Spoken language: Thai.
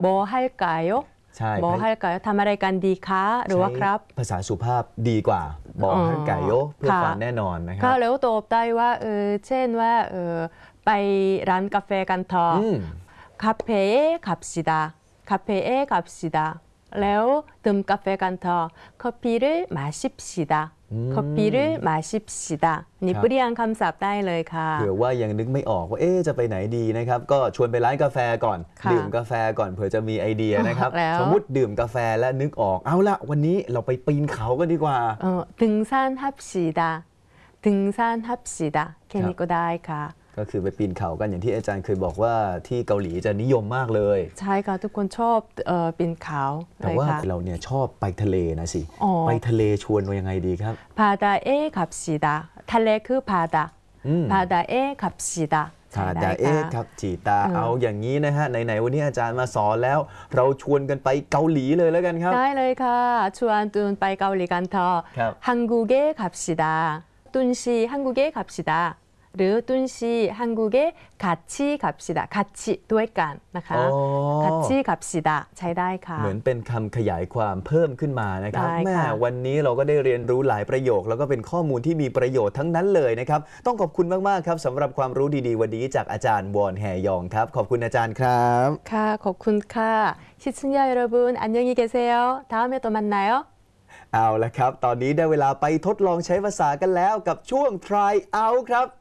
뭐 할까요? ใช่ 뭐 할까요?ทำอะไรกันดีคะหรือว่าครับภาษาสุภาพดีกว่าบอกให้ไก่โยเพื่อความแน่นอนนะครัก็บแล้วตอบได้ว่าเช่นว่าไปร้านกาแฟกันเถอะ카페에 갑시다. 카페에 갑시다. แล้วดื่มกาแฟกันเถอะ커피를 마십시다. 커피를 마십시다. นี่เปลี่ยนคำศัพท์ได้เลยค่ะเผื่อว่ายังนึกไม่ออกว่าจะไปไหนดีนะครับก็ชวนไปร้านกาแฟก่อนดื่มกาแฟก่อนเผื่อจะมีไอเดียนะครับสมมุติดื่มกาแฟและนึกออกเอาละวันนี้เราไปปีนเขากันดีกว่า 등산합시다. 등산합시다. แค่นี้ก็ได้ค่ะก็คือไปปีนเขากันอย่างที่อาจารย์เคยบอกว่าที่เกาหลีจะนิยมมากเลยใช่ค่ะทุกคนชอบปีนเขาแต่ว่าเราเนี่ยชอบไปทะเลนะสิไปทะเลชวนว่ายังไงดีครับ 바다에 갑시다. ทะเลคือ바다. 바다에 갑시다. พาดาครับจีตาเอาอย่างนี้นะฮะไหนๆวันนี้อาจารย์มาสอนแล้วเราชวนกันไปเกาหลีเลยแล้วกันครับได้เลยค่ะชวนตุนไปเกาหลีกันเถอะ한국에 갑시다. 뚠씨 한국에 갑시다. หรือตุนชีฮังกูเกะ같이 갑시다. 같이ด้วยกันนะคะ같이 갑시다ใช้ได้ค่ะเหมือนเป็นคำขยายความเพิ่มขึ้นมานะครับแม่วันนี้เราก็ได้เรียนรู้หลายประโยคแล้วก็เป็นข้อมูลที่มีประโยชน์ทั้งนั้นเลยนะครับต้องขอบคุณมากๆครับสำหรับความรู้ดีๆวันนี้จากอาจารย์วอนแฮยองครับขอบคุณอาจารย์ครับค่ะขอบคุณค่ะ시청자여러분안녕히계세요 다음에 또 만나요 เอาละครับตอนนี้ได้เวลาไปทดลองใช้ภาษากันแล้วกับช่วง try out ครับ